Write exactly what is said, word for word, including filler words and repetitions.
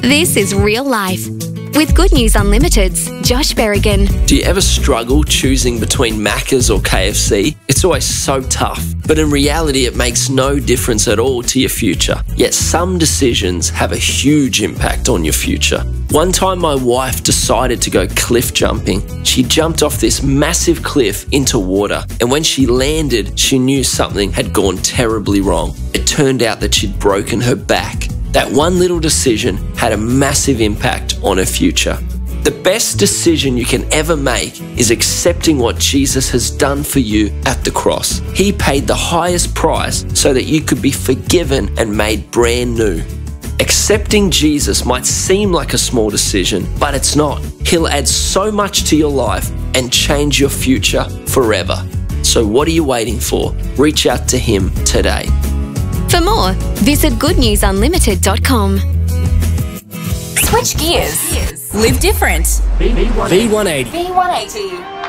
This is Real Life with Good News Unlimited's Josh Berrigan. Do you ever struggle choosing between Macca's or K F C? It's always so tough, but in reality it makes no difference at all to your future. Yet some decisions have a huge impact on your future. One time my wife decided to go cliff jumping. She jumped off this massive cliff into water, and when she landed, she knew something had gone terribly wrong. It turned out that she'd broken her back. That one little decision had a massive impact on her future. The best decision you can ever make is accepting what Jesus has done for you at the cross. He paid the highest price so that you could be forgiven and made brand new. Accepting Jesus might seem like a small decision, but it's not. He'll add so much to your life and change your future forever. So what are you waiting for? Reach out to Him today. For more, visit good news unlimited dot com. Switch gears. Live different. V one eighty. V one eighty.